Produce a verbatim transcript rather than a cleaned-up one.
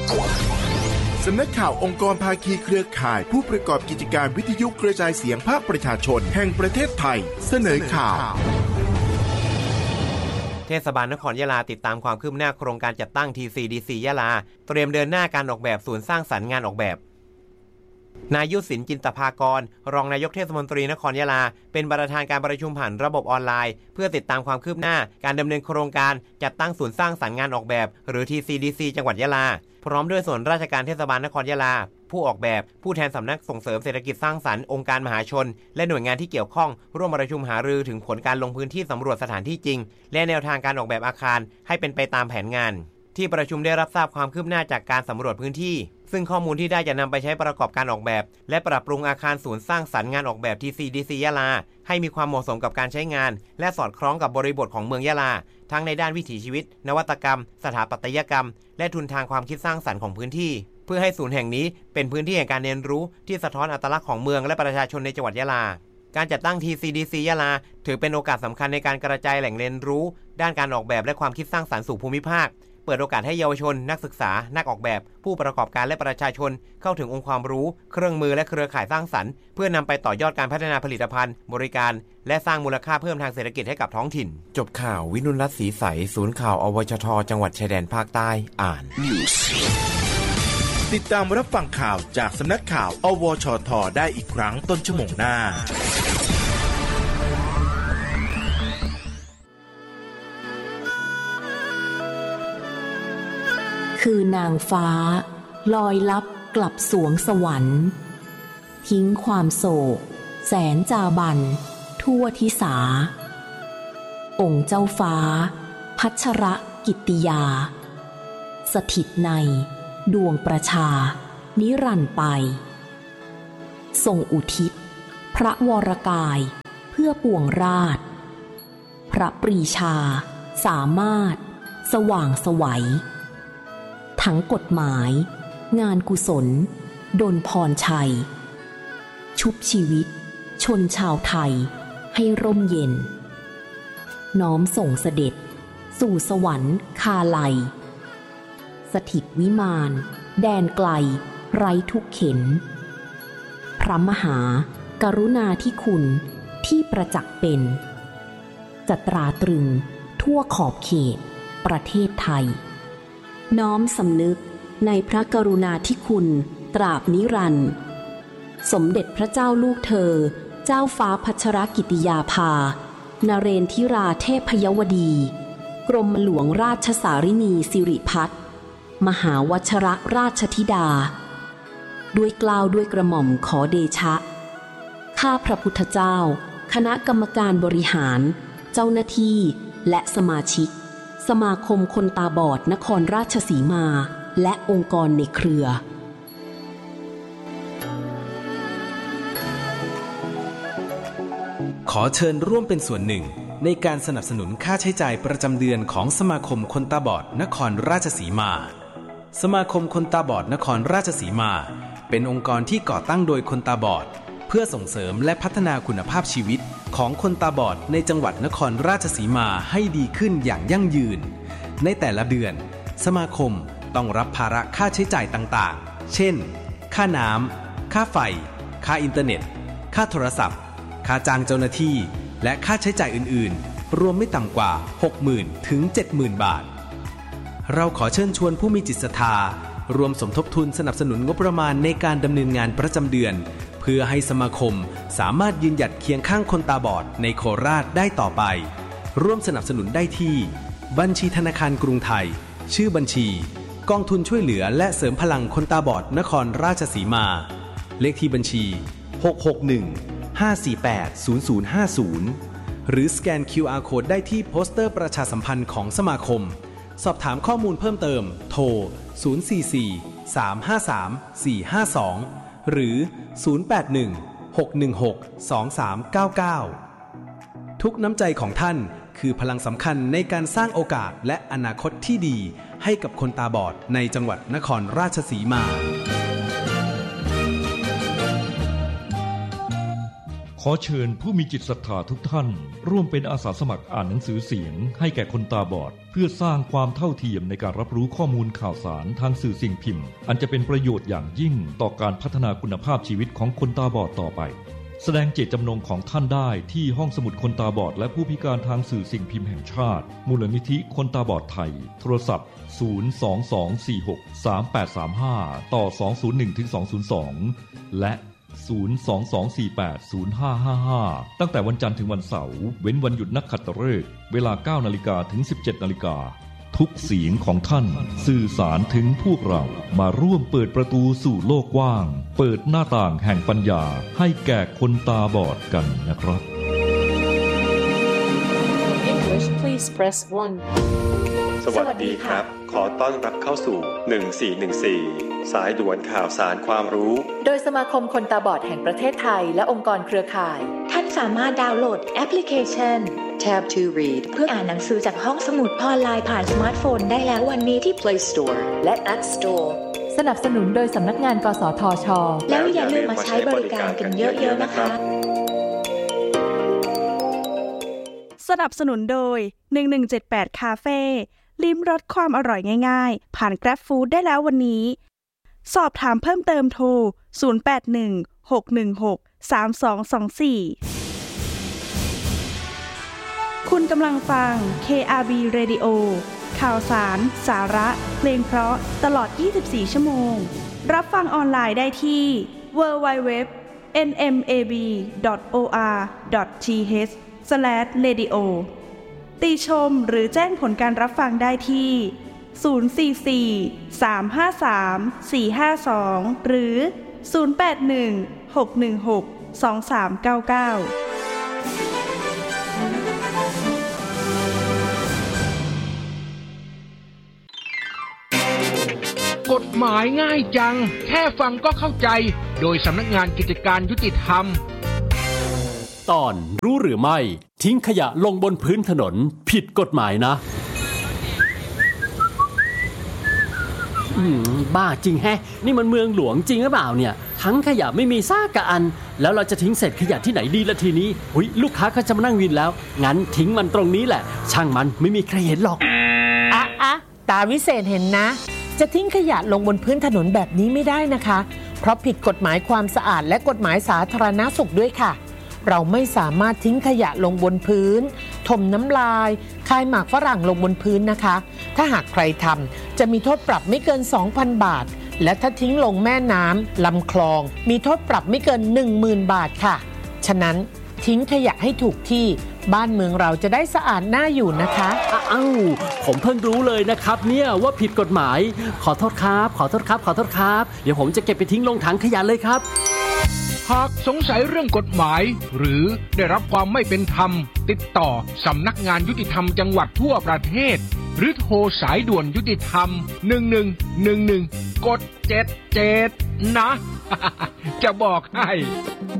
สำนักข่าวองค์กรภาคีเครือข่ายผู้ประกอบกิจการวิทยุกระจายเสียงภาคประชาชนแห่งประเทศไทยเสนอข่าวเทศบาลนครยะลาติดตามความคืบหน้าโครงการจัดตั้ง ที ซี ดี ซี ยะลาเตรียมเดินหน้าการออกแบบศูนย์สร้างสรรค์งานออกแบบนายยุทธศิลป์จินตภากรรองนายกเทศมนตรีนครยะลาเป็นประธานการประชุมผ่านระบบออนไลน์เพื่อติดตามความคืบหน้าการดำเนินโครงการจัดตั้งศูนย์สร้างสรรค์งานออกแบบหรือ ที ซี ดี ซี จังหวัดยะลาพร้อมด้วยส่วนราชการเทศบาลนครยะลาผู้ออกแบบผู้แทนสำนักส่งเสริมเศรษฐกิจสร้างสรรค์องค์การมหาชนและหน่วยงานที่เกี่ยวข้องร่วมประชุมหารือถึงผลการลงพื้นที่สำรวจสถานที่จริงและแนวทางการออกแบบอาคารให้เป็นไปตามแผนงานที่ประชุมได้รับทราบความคืบหน้าจากการสำรวจพื้นที่ซึ่งข้อมูลที่ได้จะนำไปใช้ประกอบการออกแบบและปรับปรุงอาคารศูนย์สร้างสรรค์งานออกแบบ ที ซี ดี ซี ยะลาให้มีความเหมาะสมกับการใช้งานและสอดคล้องกับบริบทของเมืองยะลาทั้งในด้านวิถีชีวิตนวัตกรรมสถาปัตยกรรมและทุนทางความคิดสร้างสรรค์ของพื้นที่เพื่อให้ศูนย์แห่งนี้เป็นพื้นที่แห่งการเรียนรู้ที่สะท้อนอัตลักษณ์ของเมืองและประชาชนในจังหวัดยะลาการจัดตั้ง ที ซี ดี ซี ยะลาถือเป็นโอกาสสำคัญในการกระจายแหล่งเรียนรู้ด้านการออกแบบและความคิดสร้างสรรค์สู่ภูมิภาคเปิดโอกาสให้เยาวชนนักศึกษานักออกแบบผู้ประกอบการและประชาชนเข้าถึงองค์ความรู้เครื่องมือและเครือข่ายสร้างสรรค์เพื่อนำไปต่อยอดการพัฒนาผลิตภัณฑ์บริการและสร้างมูลค่าเพิ่มทางเศรษฐกิจให้กับท้องถิ่นจบข่าววินุรัตน์ศรีใสศูนย์ข่าวอวชทจังหวัดชายแดนภาคใต้อ่านติดตามรับฟังข่าวจากสำนักข่าวอวชทได้อีกครั้งต้นชั่วโมงหน้าคือนางฟ้าลอยลับกลับสวงสวรรค์ทิ้งความโศกแสนจาบันทั่วทิสาองค์เจ้าฟ้าพัชรกิตติยาสถิตในดวงประชานิรันดร์ไปทรงอุทิศพระวรกายเพื่อปวงราชพระปรีชาสามารถสว่างไสวทั้งกฎหมายงานกุศลดลพรชัยชุบชีวิตชนชาวไทยให้ร่มเย็นน้อมส่งเสด็จสู่สวรรค์คาไลสถิตวิมานแดนไกลไร้ทุกเข็ญพระมหากรุณาธิคุณที่ประจักษ์เป็นจะตราตรึงทั่วขอบเขตประเทศไทยน้อมสำนึกในพระกรุณาธิคุณตราบนิรันดร์สมเด็จพระเจ้าลูกเธอเจ้าฟ้าพัชรกิติยาภานเรนทิราเทพยวดีกรมหลวงราชสารินีสิริพัฒน์มหาวชรราชธิดาด้วยเกล้าด้วยกระหม่อมขอเดชะข้าพระพุทธเจ้าคณะกรรมการบริหารเจ้าหน้าที่และสมาชิกสมาคมคนตาบอดนครราชสีมาและองค์กรในเครือขอเชิญร่วมเป็นส่วนหนึ่งในการสนับสนุนค่าใช้จ่ายประจำเดือนของสมาคมคนตาบอดนครราชสีมาสมาคมคนตาบอดนครราชสีมาเป็นองค์กรที่ก่อตั้งโดยคนตาบอดเพื่อส่งเสริมและพัฒนาคุณภาพชีวิตของคนตาบอดในจังหวัดนครราชสีมาให้ดีขึ้นอย่างยั่งยืนในแต่ละเดือนสมาคมต้องรับภาระค่าใช้จ่ายต่างๆเช่นค่าน้ำค่าไฟค่าอินเทอร์เน็ตค่าโทรศัพท์ค่าจ้างเจ้าหน้าที่และค่าใช้จ่ายอื่นๆรวมไม่ต่ำกว่า หกหมื่น ถึง เจ็ดหมื่น บาทเราขอเชิญชวนผู้มีจิตศรัทธารวมสมทบทุนสนับสนุนงบประมาณในการดำเนินงานประจำเดือนเพื่อให้สมาคมสามารถยืนหยัดเคียงข้างคนตาบอดในโคราชได้ต่อไปร่วมสนับสนุนได้ที่บัญชีธนาคารกรุงไทยชื่อบัญชีกองทุนช่วยเหลือและเสริมพลังคนตาบอดนครราชสีมาเลขที่บัญชีหก หก หนึ่ง ห้า สี่ แปด ศูนย์ ศูนย์ ห้า ศูนย์หรือสแกน คิว อาร์ Code ได้ที่โปสเตอร์ประชาสัมพันธ์ของสมาคมสอบถามข้อมูลเพิ่มเติมโทรศูนย์ สี่ สี่ สาม ห้า สาม สี่ ห้า สองหรือศูนย์ แปด หนึ่ง หก หนึ่ง หก สอง สาม เก้า เก้าทุกน้ำใจของท่านคือพลังสำคัญในการสร้างโอกาสและอนาคตที่ดีให้กับคนตาบอดในจังหวัดนครราชสีมาคขอเชิญผู้มีจิตศรัทธาทุกท่านร่วมเป็นอาสาสมัครอ่านหนังสือเสียงให้แก่คนตาบอดเพื่อสร้างความเท่าเทียมในการรับรู้ข้อมูลข่าวสารทางสื่อสิ่งพิมพ์อันจะเป็นประโยชน์อย่างยิ่งต่อการพัฒนาคุณภาพชีวิตของคนตาบอดต่อไปแสดงเจตจำนงของท่านได้ที่ห้องสมุดคนตาบอดและผู้พิการทางสื่อสิ่งพิมพ์แห่งชาติมูลนิธิคนตาบอดไทยโทรศัพท์ศูนย์ สอง สอง สี่ หก สาม แปด สาม ห้าต่อสอง ศูนย์ หนึ่ง ถึง สอง ศูนย์ สองและศูนย์ สอง สอง สี่ แปด ศูนย์ ห้า ห้า ห้าตั้งแต่วันจันทร์ถึงวันเสาร์เว้นวันหยุดนักขัตฤกษ์เวลา เก้านาฬิกา ถึง สิบเจ็ดนาฬิกาทุกเสียงของท่านสื่อสารถึงพวกเรามาร่วมเปิดประตูสู่โลกกว้างเปิดหน้าต่างแห่งปัญญาให้แก่คนตาบอดกันนะครับ English please press one สวัสดีครับขอต้อนรับเข้าสู่หนึ่งสี่หนึ่งสี่สายด่วนข่าวสารความรู้โดยสมาคมคนตาบอดแห่งประเทศไทยและองค์กรเครือข่ายท่านสามารถดาวน์โหลดแอปพลิเคชัน Tab to Read เพื่ออ่านหนังสือจากห้องสมุดออนไลน์ผ่านสมาร์ทโฟนได้แล้ววันนี้ที่ Play Store และ App Store สนับสนุนโดยสำนักงานกสทช. แล้วอย่าลืมมาใช้บริการกันเยอะๆนะคะสนับสนุนโดยหนึ่งหนึ่งเจ็ดแปดคาเฟ่ลิ้มรสความอร่อยง่ายๆผ่าน Grab Food ได้แล้ววันนี้สอบถามเพิ่มเติมโทรศูนย์ แปด หนึ่ง หก หนึ่ง หก สาม สอง สอง สี่คุณกำลังฟัง เค อาร์ บี Radio ข่าวสารสาระเพลงเพราะตลอดยี่สิบสี่ชั่วโมงรับฟังออนไลน์ได้ที่ ดับเบิลยู ดับเบิลยู ดับเบิลยู ดอท เอ็น เอ็ม เอ บี ดอท โอ อาร์ ดอท ที เอช สแลช เรดิโอ ติชมหรือแจ้งผลการรับฟังได้ที่ศูนย์ สี่ สี่ สาม ห้า สาม สี่ ห้า สอง หรือศูนย์ แปด หนึ่ง หก หนึ่ง หก สอง สาม เก้า เก้ากฎหมายง่ายจังแค่ฟังก็เข้าใจโดยสำนักงานกิจการยุติธรรมตอนรู้หรือไม่ทิ้งขยะลงบนพื้นถนนผิดกฎหมายนะอืมบ้าจริงแฮะนี่มันเมืองหลวงจริงหรือเปล่าเนี่ยทั้งขยะไม่มีซากกะอันแล้วเราจะทิ้งเศษขยะที่ไหนดีละทีนี้หุยลูกค้าเขาจะมานั่งวินแล้วงั้นทิ้งมันตรงนี้แหละช่างมันไม่มีใครเห็นหรอกอ่ะอ่ะตาวิเศษเห็นนะจะทิ้งขยะลงบนพื้นถนนแบบนี้ไม่ได้นะคะเพราะผิดกฎหมายความสะอาดและกฎหมายสาธารณสุขด้วยค่ะเราไม่สามารถทิ้งขยะลงบนพื้นถมน้ำลายคายหมากฝรั่งลงบนพื้นนะคะถ้าหากใครทำจะมีโทษปรับไม่เกิน สองพัน บาทและถ้าทิ้งลงแม่น้ำลำคลองมีโทษปรับไม่เกิน หนึ่งหมื่น บาทค่ะฉะนั้นทิ้งขยะให้ถูกที่บ้านเมืองเราจะได้สะอาดน่าอยู่นะคะอ้าวผมเพิ่งรู้เลยนะครับเนี่ยว่าผิดกฎหมายขอโทษครับขอโทษครับขอโทษครับเดี๋ยวผมจะเก็บไปทิ้งลงถังขยะเลยครับหากสงสัยเรื่องกฎหมายหรือได้รับความไม่เป็นธรรมติดต่อสำนักงานยุติธรรมจังหวัดทั่วประเทศหรือโทรสายด่วนยุติธรรมหนึ่งหนึ่งหนึ่งหนึ่งกดเจ็ดเจ็ดนะ จะบอกให้